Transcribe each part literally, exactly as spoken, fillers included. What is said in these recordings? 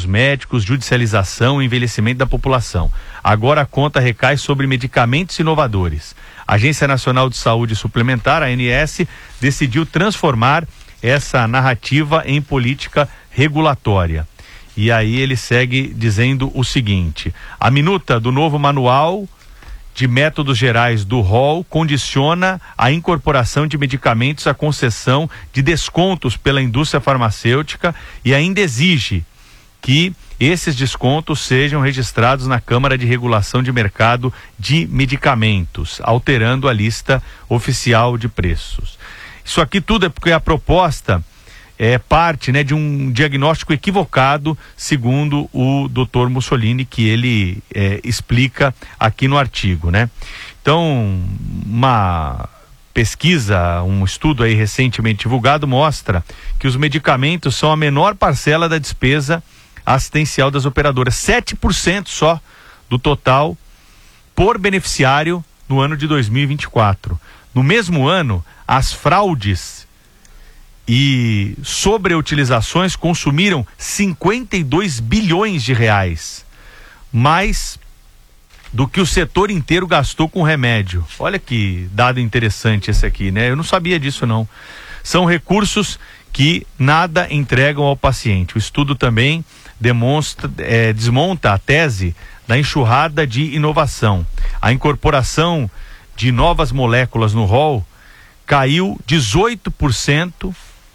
dos médicos, judicialização e envelhecimento da população. Agora a conta recai sobre medicamentos inovadores. A Agência Nacional de Saúde Suplementar, a A N S, decidiu transformar essa narrativa em política regulatória. E aí ele segue dizendo o seguinte: a minuta do novo manual de métodos gerais do rol condiciona a incorporação de medicamentos à concessão de descontos pela indústria farmacêutica e ainda exige que esses descontos sejam registrados na Câmara de Regulação de Mercado de Medicamentos, alterando a lista oficial de preços. Isso aqui tudo é porque a proposta é parte, né, de um diagnóstico equivocado, segundo o doutor Mussolini, que ele é, explica aqui no artigo, né? Então, uma pesquisa, um estudo aí recentemente divulgado mostra que os medicamentos são a menor parcela da despesa assistencial das operadoras, sete por cento só do total por beneficiário no ano de dois mil e vinte e quatro. No mesmo ano, as fraudes e sobreutilizações consumiram cinquenta e dois bilhões de reais, mais do que o setor inteiro gastou com remédio. Olha que dado interessante esse aqui, né? Eu não sabia disso não. São recursos que nada entregam ao paciente. O estudo também demonstra, é, desmonta a tese da enxurrada de inovação. A incorporação de novas moléculas no rol caiu dezoito por cento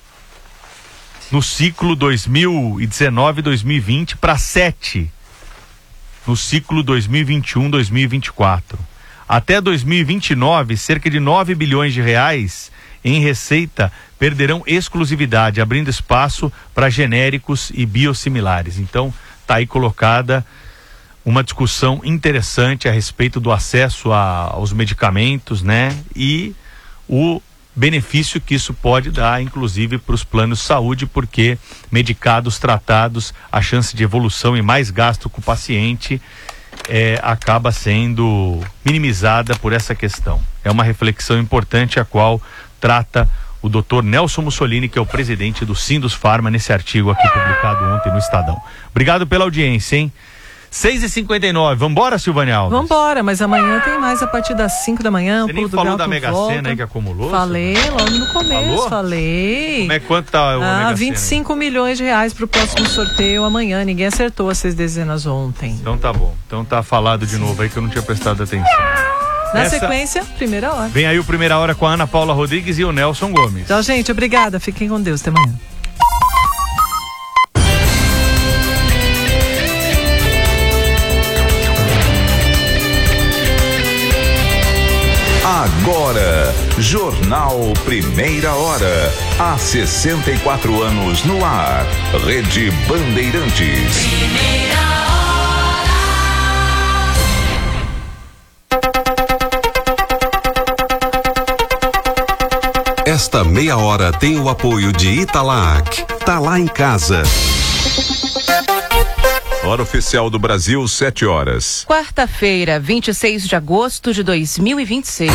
no ciclo dois mil e dezenove dois mil e vinte para sete no ciclo dois mil e vinte e um dois mil e vinte e quatro. Até dois mil e vinte e nove, cerca de nove bilhões de reais em receita perderão exclusividade, abrindo espaço para genéricos e biosimilares. Então, está aí colocada uma discussão interessante a respeito do acesso a, aos medicamentos, né? E o benefício que isso pode dar, inclusive, para os planos de saúde, porque medicados tratados, a chance de evolução e mais gasto com o paciente é, acaba sendo minimizada por essa questão. É uma reflexão importante a qual trata o doutor Nelson Mussolini, que é o presidente do Sindusfarma, nesse artigo aqui publicado ontem no Estadão. Obrigado pela audiência, hein? seis e cinquenta e nove, vambora, Silvânia Alves? Vambora, mas amanhã tem mais a partir das cinco da manhã. Você nem falou da Mega Sena aí que acumulou? Falei logo no começo, Falou? falei. Como é quanto tá o Ah, Mega vinte e cinco Sena? milhões de reais pro próximo sorteio amanhã. Ninguém acertou as seis dezenas ontem. Então tá bom, então tá falado de novo aí que eu não tinha prestado atenção. Na Essa... sequência, primeira hora. Vem aí o Primeira Hora com a Ana Paula Rodrigues e o Nelson Gomes. Tchau, gente, obrigada, fiquem com Deus, até amanhã. Agora, Jornal Primeira Hora. Há sessenta e quatro anos no ar. Rede Bandeirantes. Primeira hora. Esta meia hora tem o apoio de Italac. Tá lá em casa. Hora oficial do Brasil, sete horas. Quarta-feira, vinte e seis de agosto de dois mil e vinte e seis.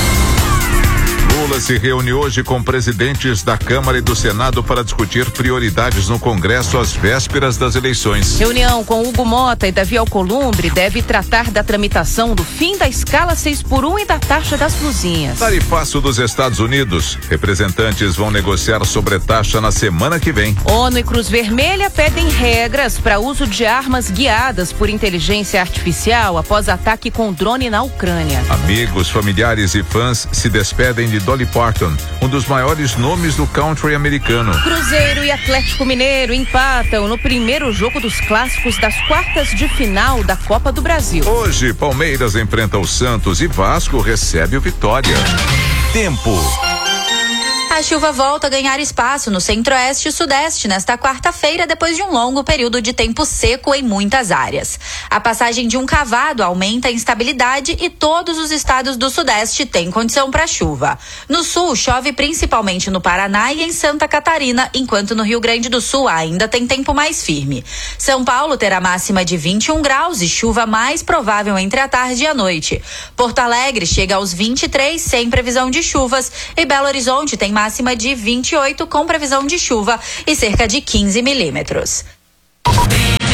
Lula se reúne hoje com presidentes da Câmara e do Senado para discutir prioridades no Congresso às vésperas das eleições. Reunião com Hugo Mota e Davi Alcolumbre deve tratar da tramitação do fim da escala seis por um e da taxa das blusinhas. Tarifaço dos Estados Unidos. Representantes vão negociar sobre taxa na semana que vem. ONU e Cruz Vermelha pedem regras para uso de armas guiadas por inteligência artificial após ataque com drone na Ucrânia. Amigos, familiares e fãs se despedem de Dolly Parton, um dos maiores nomes do country americano. Cruzeiro e Atlético Mineiro empatam no primeiro jogo dos clássicos das quartas de final da Copa do Brasil. Hoje, Palmeiras enfrenta o Santos e Vasco recebe o Vitória. Tempo. A chuva volta a ganhar espaço no centro-oeste e sudeste nesta quarta-feira, depois de um longo período de tempo seco em muitas áreas. A passagem de um cavado aumenta a instabilidade e todos os estados do sudeste têm condição para chuva. No sul, chove principalmente no Paraná e em Santa Catarina, enquanto no Rio Grande do Sul ainda tem tempo mais firme. São Paulo terá máxima de vinte e um graus e chuva mais provável entre a tarde e a noite. Porto Alegre chega aos vinte e três sem previsão de chuvas e Belo Horizonte tem máxima máxima de vinte e oito com previsão de chuva e cerca de quinze milímetros.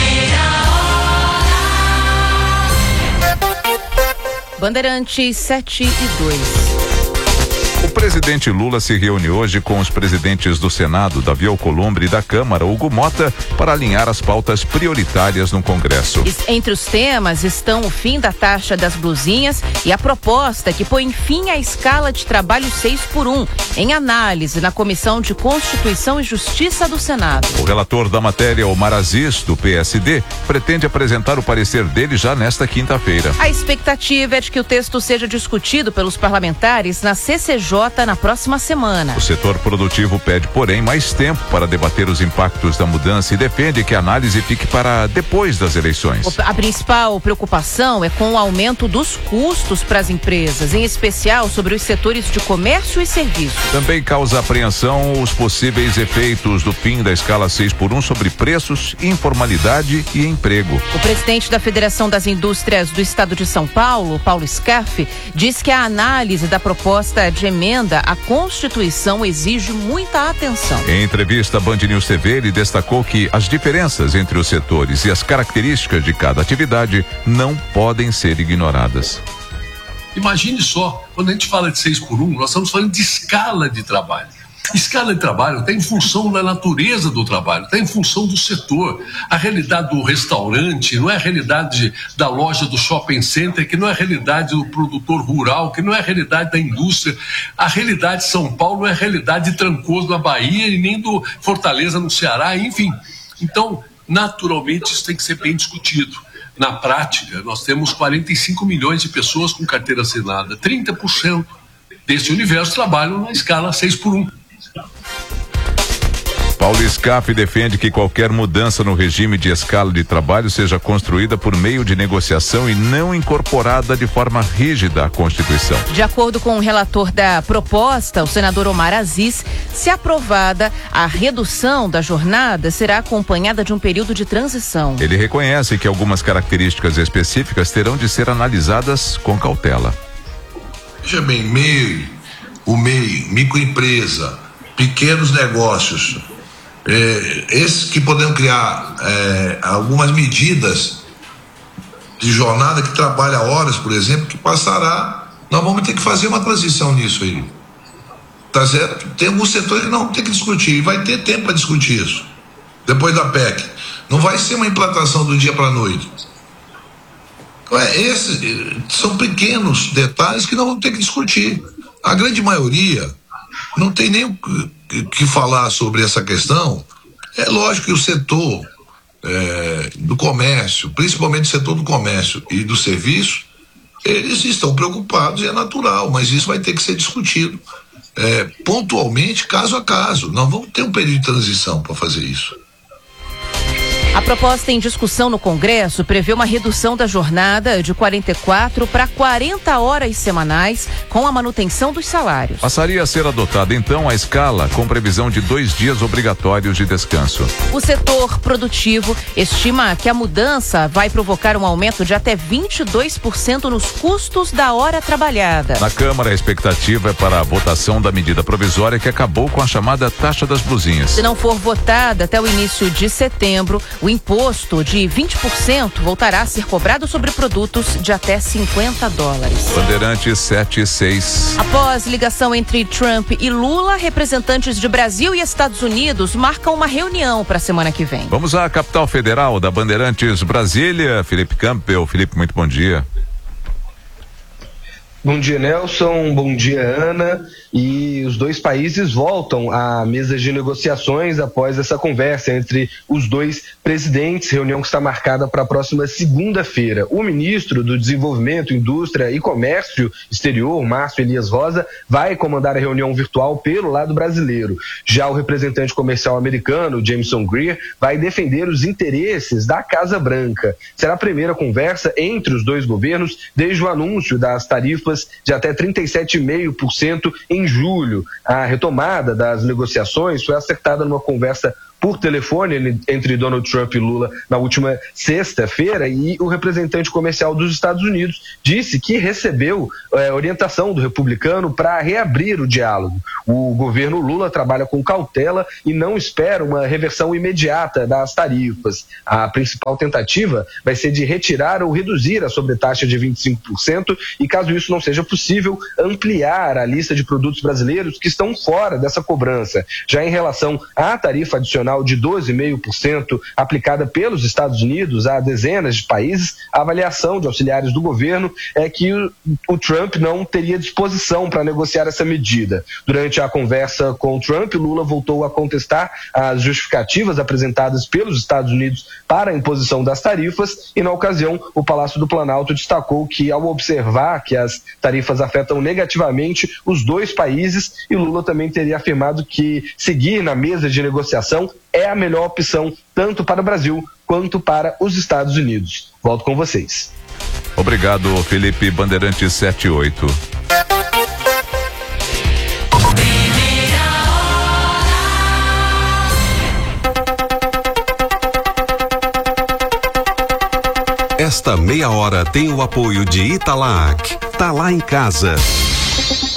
Bandeirantes sete e dois. O presidente Lula se reúne hoje com os presidentes do Senado, Davi Alcolumbre, e da Câmara, Hugo Mota, para alinhar as pautas prioritárias no Congresso. Entre os temas estão o fim da taxa das blusinhas e a proposta que põe fim à escala de trabalho seis por um, em análise na Comissão de Constituição e Justiça do Senado. O relator da matéria, Omar Aziz, do P S D, pretende apresentar o parecer dele já nesta quinta-feira. A expectativa é de que o texto seja discutido pelos parlamentares na C C J na próxima semana. O setor produtivo pede, porém, mais tempo para debater os impactos da mudança e defende que a análise fique para depois das eleições. A principal preocupação é com o aumento dos custos para as empresas, em especial sobre os setores de comércio e serviços. Também causa apreensão os possíveis efeitos do fim da escala seis por um sobre preços, informalidade e emprego. O presidente da Federação das Indústrias do Estado de São Paulo, Paulo Scarfe, diz que a análise da proposta de emenda à Constituição exige muita atenção. Em entrevista à Band News T V, ele destacou que as diferenças entre os setores e as características de cada atividade não podem ser ignoradas. Imagine só, quando a gente fala de seis por um, nós estamos falando de escala de trabalho. Escala de trabalho está em função da natureza do trabalho, está em função do setor. A realidade do restaurante não é a realidade da loja do shopping center, que não é a realidade do produtor rural, que não é a realidade da indústria. A realidade de São Paulo não é a realidade de Trancoso na Bahia e nem do Fortaleza no Ceará, enfim. Então, naturalmente, isso tem que ser bem discutido. Na prática, nós temos quarenta e cinco milhões de pessoas com carteira assinada. trinta por cento desse universo trabalham na escala seis por um. Paulo Scarfe defende que qualquer mudança no regime de escala de trabalho seja construída por meio de negociação e não incorporada de forma rígida à Constituição. De acordo com o relator da proposta, o senador Omar Aziz, se aprovada, a redução da jornada será acompanhada de um período de transição. Ele reconhece que algumas características específicas terão de ser analisadas com cautela. Veja bem, M E I, o M E I, microempresa, pequenos negócios, é, esses que podemos criar é, algumas medidas de jornada que trabalha horas, por exemplo, que passará, nós vamos ter que fazer uma transição nisso aí, tá certo? Tem alguns setores que não tem que discutir, e vai ter tempo para discutir isso, depois da P E C, não vai ser uma implantação do dia para a noite. Então, é, esses são pequenos detalhes que nós vamos ter que discutir. A grande maioria não tem nem o que falar sobre essa questão. É lógico que o setor é, do comércio, principalmente o setor do comércio e do serviço, eles estão preocupados e é natural, mas isso vai ter que ser discutido é, pontualmente, caso a caso. Nós vamos ter um período de transição para fazer isso. A proposta em discussão no Congresso prevê uma redução da jornada de quarenta e quatro para quarenta horas semanais, com a manutenção dos salários. Passaria a ser adotada, então, a escala com previsão de dois dias obrigatórios de descanso. O setor produtivo estima que a mudança vai provocar um aumento de até vinte e dois por cento nos custos da hora trabalhada. Na Câmara, a expectativa é para a votação da medida provisória que acabou com a chamada taxa das blusinhas. Se não for votada até o início de setembro, o imposto de vinte por cento voltará a ser cobrado sobre produtos de até cinquenta dólares. Bandeirantes sete e seis. Após ligação entre Trump e Lula, representantes de Brasil e Estados Unidos marcam uma reunião para a semana que vem. Vamos à capital federal da Bandeirantes, Brasília. Felipe Campbell. Felipe, muito bom dia. Bom dia, Nelson. Bom dia, Ana. E os dois países voltam à mesa de negociações após essa conversa entre os dois presidentes, reunião que está marcada para a próxima segunda-feira. O ministro do Desenvolvimento, Indústria e Comércio Exterior, Márcio Elias Rosa, vai comandar a reunião virtual pelo lado brasileiro. Já o representante comercial americano, Jameson Greer, vai defender os interesses da Casa Branca. Será a primeira conversa entre os dois governos desde o anúncio das tarifas de até trinta e sete vírgula cinco por cento em julho. A retomada das negociações foi acertada numa conversa por telefone entre Donald Trump e Lula na última sexta-feira, e o representante comercial dos Estados Unidos disse que recebeu é, orientação do republicano para reabrir o diálogo. O governo Lula trabalha com cautela e não espera uma reversão imediata das tarifas. A principal tentativa vai ser de retirar ou reduzir a sobretaxa de vinte e cinco por cento e, caso isso não seja possível, ampliar a lista de produtos brasileiros que estão fora dessa cobrança. Já em relação à tarifa adicional de doze vírgula cinco por cento aplicada pelos Estados Unidos a dezenas de países, a avaliação de auxiliares do governo é que o, o Trump não teria disposição para negociar essa medida. Durante a conversa com o Trump, Lula voltou a contestar as justificativas apresentadas pelos Estados Unidos para a imposição das tarifas e, na ocasião, o Palácio do Planalto destacou que, ao observar que as tarifas afetam negativamente os dois países, e Lula também teria afirmado que seguir na mesa de negociação é a melhor opção tanto para o Brasil quanto para os Estados Unidos. Volto com vocês. Obrigado, Felipe. Bandeirante setenta e oito. Esta meia hora tem o apoio de Italac. Tá lá em casa.